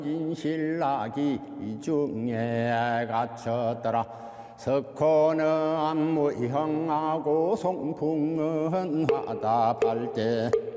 진실나기 중에 갇혔더라. 석호는 무형하고 송풍은 화답할 때